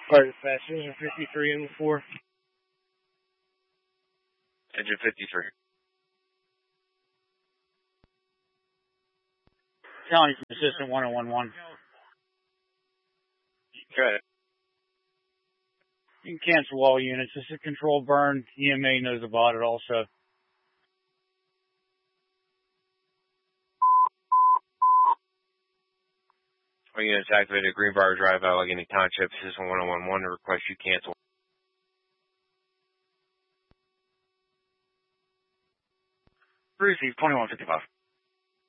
Fire dispatch, engine 53 and 4. Engine 53. County from Assistant 1011. Okay. You can cancel all units. This is a controlled burn. EMA knows about it also. All units activated Greenbrier Drive, Allegheny Township, System 1011 to request you cancel. Receive 2155.